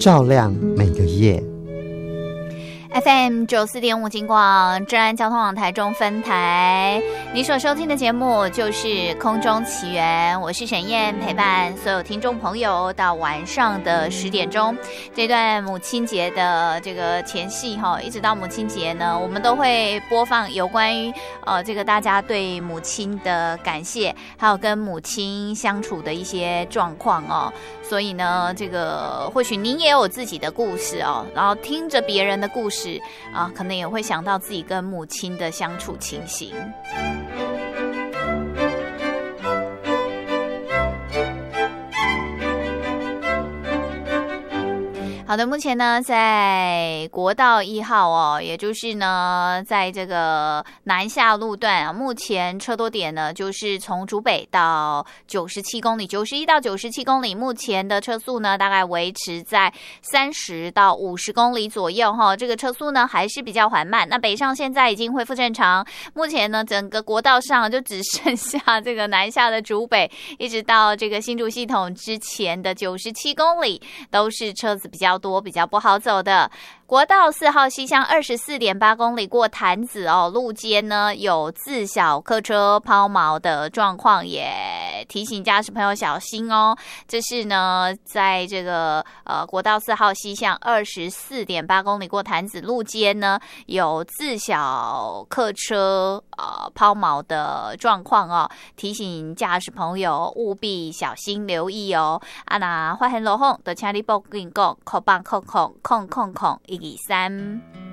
照亮每个夜。 FM 94.5金广治安交通网台中分台，你所收听的节目就是空中奇缘，我是沈燕，陪伴所有听众朋友到晚上的10点钟。这段母亲节的这个前戏一直到母亲节呢，我们都会播放有关于这个大家对母亲的感谢，还有跟母亲相处的一些状况哦。所以呢，这个或许您也有自己的故事哦，然后听着别人的故事啊，可能也会想到自己跟母亲的相处情形。好的，目前呢，在国道1号也就是呢，在这个南下路段啊，目前车多点呢，就是从竹北到97公里，91到97公里，目前的车速呢，大概维持在30到50公里左右这个车速呢，还是比较缓慢。那北上现在已经恢复正常，目前呢，整个国道上就只剩下这个南下的竹北，一直到这个新竹系统之前的97公里，都是车子比较多，比较不好走的。国道4号西向24.8公里过潭子路肩呢有自小客车抛锚的状况，也提醒驾驶朋友小心哦。这是呢在这个国道4号西向24.8公里过潭子路肩呢有自小客车抛锚的状况哦，提醒驾驶朋友务必小心留意哦。啊，那发现路况就请你报警告，扣3。